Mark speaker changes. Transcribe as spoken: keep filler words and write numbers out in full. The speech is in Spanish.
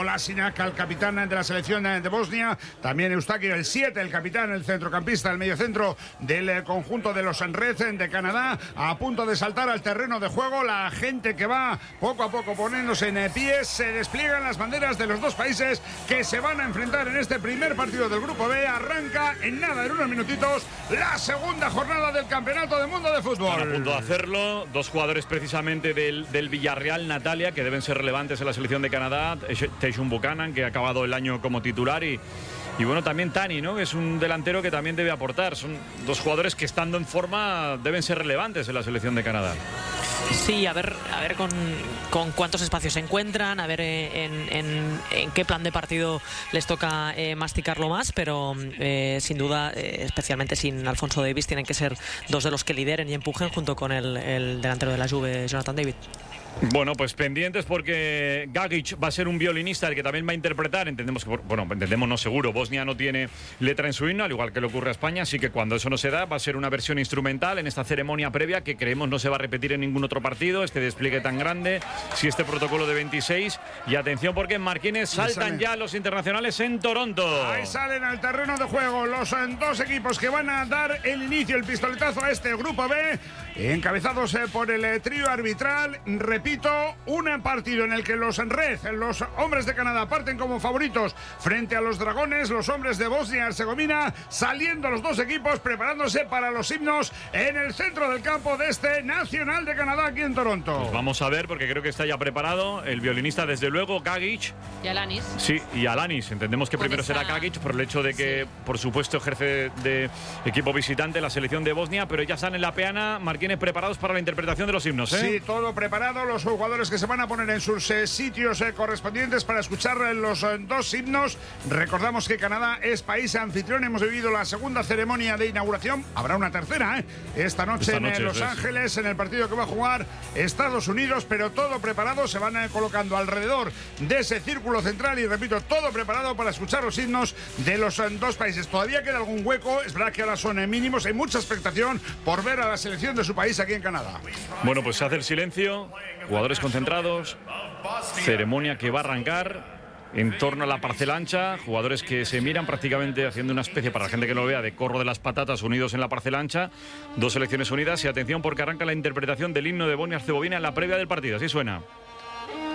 Speaker 1: Kolasinac, el capitán de la selección de Bosnia, también Eustáquio, el siete, el capitán, el centrocampista, el mediocentro del conjunto de los Reds de Canadá, a punto de saltar al terreno de juego. La gente que va poco a poco poniéndose en pies, se despliegan las banderas de los dos países que se van a enfrentar en este primer partido del Grupo B. Arranca en nada, en unos minutitos, la segunda jornada del Campeonato del Mundo de Fútbol.
Speaker 2: Están a punto de hacerlo, dos jugadores precisamente del, del Villarreal, Natalia, que deben ser relevantes en la selección de Canadá, Tajon Buchanan, que ha acabado el año como titular, y, y bueno, también Tani, ¿no?, que es un delantero que también debe aportar. Son dos jugadores que, estando en forma, deben ser relevantes en la selección de Canadá.
Speaker 3: Sí, a ver, a ver con, con cuántos espacios se encuentran, a ver en, en, en qué plan de partido les toca eh, masticarlo más, pero eh, sin duda, eh, especialmente sin Alfonso Davies, tienen que ser dos de los que lideren y empujen junto con el, el delantero de la Juve, Jonathan David.
Speaker 2: Bueno, pues pendientes, porque Gagic va a ser un violinista el que también va a interpretar. Entendemos que, bueno, entendemos no seguro, Bosnia no tiene letra en su himno, al igual que le ocurre a España, así que cuando eso no se da, va a ser una versión instrumental en esta ceremonia previa que creemos no se va a repetir en ningún otro partido, este despliegue tan grande, si este protocolo de veintiséis. Y atención, porque en Marquines saltan ya los internacionales en Toronto.
Speaker 1: Ahí salen al terreno de juego los dos equipos que van a dar el inicio, el pistoletazo a este Grupo B, encabezados por el trío arbitral. Repito, un partido en el que los Reds, los hombres de Canadá, parten como favoritos frente a los Dragones, los hombres de Bosnia y Herzegovina, saliendo los dos equipos, preparándose para los himnos en el centro del campo de este Nacional de Canadá aquí en Toronto.
Speaker 2: Pues vamos a ver, porque creo que está ya preparado el violinista, desde luego, Gagic.
Speaker 4: Y Alanis.
Speaker 2: Sí, y Alanis. Entendemos que
Speaker 4: Con
Speaker 2: primero
Speaker 4: esa...
Speaker 2: será Gagic por el hecho de que, sí, por supuesto, ejerce de equipo visitante la selección de Bosnia, pero ya están en la peana, Marquines, preparados para la interpretación de los himnos, ¿eh?
Speaker 1: Sí, todo preparado, los jugadores que se van a poner en sus eh, sitios eh, correspondientes para escuchar eh, los eh, dos himnos. Recordamos que Canadá es país anfitrión, hemos vivido la segunda ceremonia de inauguración, habrá una tercera, ¿eh? Esta noche, Esta noche en Los Ángeles, en el partido que va a jugar Estados Unidos, pero todo preparado, se van eh, colocando alrededor de ese círculo central y, repito, todo preparado para escuchar los himnos de los eh, dos países. Todavía queda algún hueco, es verdad que ahora son eh, mínimos, hay mucha expectación por ver a la selección de su país aquí en Canadá.
Speaker 2: Bueno, pues se hace el silencio, jugadores concentrados, ceremonia que va a arrancar en torno a la parcela ancha, jugadores que se miran prácticamente haciendo una especie, para la gente que no lo vea, de corro de las patatas unidos en la parcela ancha, dos selecciones unidas. Y atención, porque arranca la interpretación del himno de Bosnia y Herzegovina en la previa del partido, así suena.